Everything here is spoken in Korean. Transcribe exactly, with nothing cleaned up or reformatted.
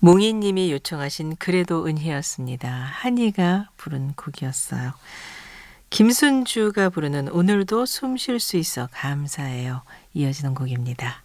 몽이님이 요청하신 그래도 은희였습니다. 한이가 부른 곡이었어요. 김순주가 부르는 오늘도 숨 쉴 수 있어 감사해요. 이어지는 곡입니다.